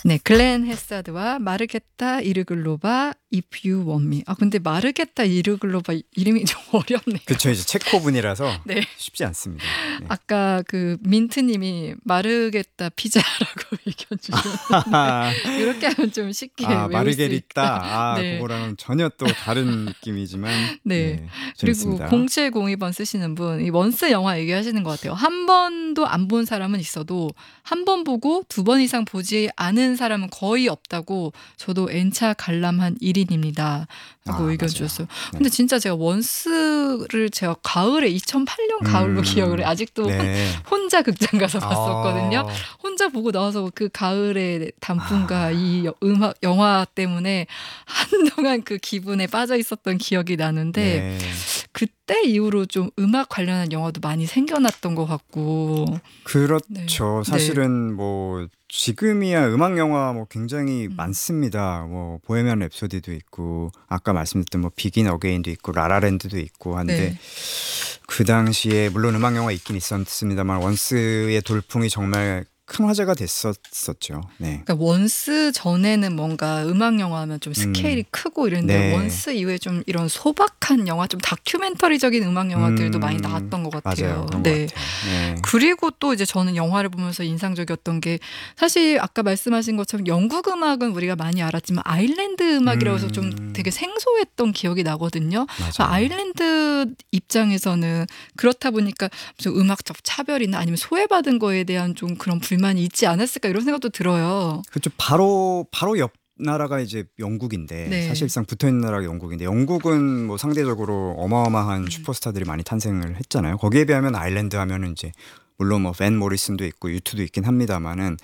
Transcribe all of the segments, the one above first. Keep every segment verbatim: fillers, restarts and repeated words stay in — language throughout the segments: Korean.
네, 글렌 헤사드와 마르게타 이르글로바 If You Want Me. 아 근데 마르게타 이르글로바 이름이 좀 어렵네요. 그쵸, 이제 체코분이라서 네. 쉽지 않습니다. 네. 아까 그 민트님이 마르게타 피자라고 의견 주셨는데 이렇게 하면 좀 쉽게 아, 외울 수 마르게리따. 있다. 아, 네. 그거랑은 전혀 또 다른 느낌이지만 네. 네, 그리고 재밌습니다. 공칠공이 번 쓰시는 분, 이 원스 영화 얘기하시는 것 같아요. 한 번도 안 본 사람은 있어도 한 번 보고 두 번 이상 보지 않은 사람은 거의 없다고 저도 N차 관람한 일 인입니다. 하고 아, 의견 맞아요. 주셨어요. 네. 근데 진짜 제가 원스를 제가 가을에 이천팔 년 가을로 음, 기억을 해. 아직도 네. 혼자 극장 가서 봤었거든요. 아, 혼자 보고 나와서 그 가을의 단풍과 아. 이 여- 음악 영화 때문에 한동안 그 기분에 빠져 있었던 기억이 나는데 네. 그때 이후로 좀 음악 관련한 영화도 많이 생겨났던 것 같고. 그렇죠. 네. 사실은 뭐 지금이야 음악 영화 뭐 굉장히 음. 많습니다. 뭐 보헤미안 랩소디도 있고 아까 말씀드렸던 뭐 비긴 어게인도 있고 라라랜드도 있고 한데 네. 그 당시에 물론 음악 영화 있긴 있었습니다만 원스의 돌풍이 정말 큰 화제가 됐었었죠. 네. 그러니까 원스 전에는 뭔가 음악 영화 하면 좀 스케일이 음. 크고 이랬는데 네. 원스 이후에 좀 이런 소박한 영화, 좀 다큐멘터리적인 음악 영화들도 음, 많이 나왔던 것 같아요. 맞아요. 그런 네. 것 같아요. 네. 그리고 또 이제 저는 영화를 보면서 인상적이었던 게 사실 아까 말씀하신 것처럼 영국 음악은 우리가 많이 알았지만 아일랜드 음악이라고 해서 좀 음. 되게 생소했던 기억이 나거든요. 맞아요. 아일랜드 입장에서는 그렇다 보니까 무슨 음악적 차별이나 아니면 소외받은 거에 대한 좀 그런 불만이 있지 않았을까 이런 생각도 들어요. 그렇죠. 바로 바로 옆 나라가 이제 영국인데 네. 사실상 붙어 있는 나라가 영국인데 영국은 뭐 상대적으로 어마어마한 음. 슈퍼스타들이 많이 탄생을 했잖아요. 거기에 비하면 아일랜드 하면은 이제 물론 뭐 밴 모리슨도 있고 유투도 있긴 합니다만은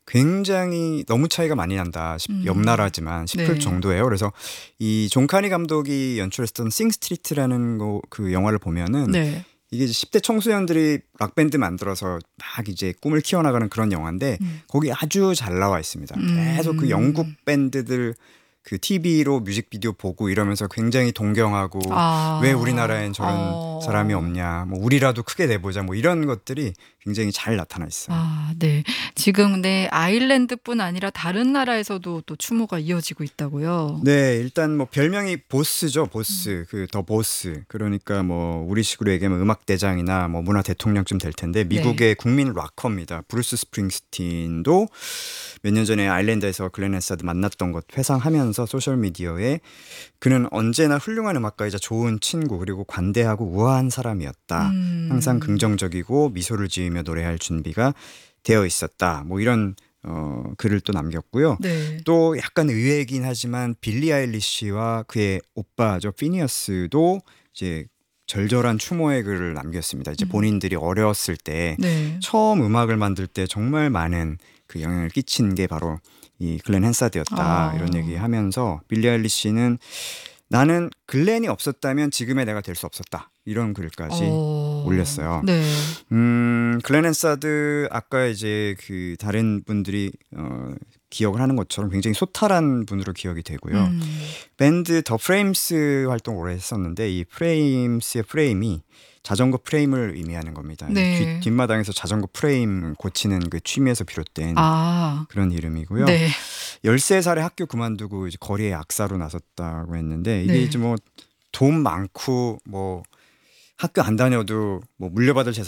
굉장히 너무 차이가 많이 난다. 싶- 음. 옆 나라지만 싶을 네. 정도예요. 그래서 이 존 카니 감독이 연출했던 싱 스트리트라는 거 그 영화를 보면은 네. 이게 이제 십 대 청소년들이 락밴드 만들어서 막 이제 꿈을 키워나가는 그런 영화인데 음. 거기 아주 잘 나와 있습니다. 음. 계속 그 영국 밴드들 그 티비로 뮤직비디오 보고 이러면서 굉장히 동경하고 아. 왜 우리나라엔 저런 어. 사람이 없냐, 뭐 우리라도 크게 내보자, 뭐 이런 것들이 굉장히 잘 나타나 있어요. 아, 네. 지금 근데 아일랜드뿐 아니라 다른 나라에서도 또 추모가 이어지고 있다고요. 네, 일단 뭐 별명이 보스죠, 보스. 음. 그 더 보스. 그러니까 뭐 우리식으로 얘기하면 음악 대장이나 뭐 문화 대통령쯤 될 텐데 미국의 국민 락커입니다. 브루스 스프링스틴도 몇 년 전에 아일랜드에서 글렌 헤사드 만났던 것 회상하면서 소셜 미디어에 그는 언제나 훌륭한 음악가이자 좋은 친구 그리고 관대하고 우아한 사람이었다. 음. 항상 긍정적이고 미소를 지으며 노래할 준비가 되어 있었다. 뭐 이런 어, 글을 또 남겼고요. 네. 또 약간 의외이긴 하지만 빌리 아일리시와 그의 오빠죠 피니어스도 이제 절절한 추모의 글을 남겼습니다. 이제 음. 본인들이 어렸을 때 네. 처음 음악을 만들 때 정말 많은 그 영향을 끼친 게 바로 이 글렌 헨사드였다. 아. 이런 얘기하면서 빌리 아일리시는 나는 글렌이 없었다면 지금의 내가 될 수 없었다. 이런 글까지 어. 올렸어요. 네. 음, 글렌 헨사드 아까 이제 그 다른 분들이 어, 기억을 하는 것처럼 굉장히 소탈한 분으로 기억이 되고요. 음. 밴드 더 프레임스 활동 오래 했었는데 이 프레임스의 프레임이 자전거 프레임을 의미하는 겁니다. 네. 뒤, 뒷마당에서 자전거 프레임 고치는 그 취미에서 비롯된 아. 그런 이름이고요. 네. 열세 살에 학교 그만두고 이제 거리에 악사로 나섰다고 했는데 이게 네. 이제 뭐 돈 많고 뭐 학교 안 다녀도 뭐 물려받을 재산